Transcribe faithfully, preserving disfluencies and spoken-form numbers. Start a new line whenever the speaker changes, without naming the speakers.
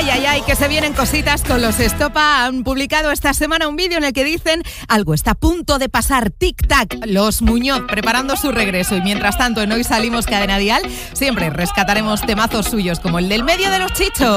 Ay, ay, ay, que se vienen cositas con los Estopa. Han publicado esta semana un vídeo en el que dicen algo está a punto de pasar. Tic-tac, los Muñoz preparando su regreso. Y mientras tanto, en Hoy Salimos Cadena Dial, siempre rescataremos temazos suyos como el del medio de los chichos.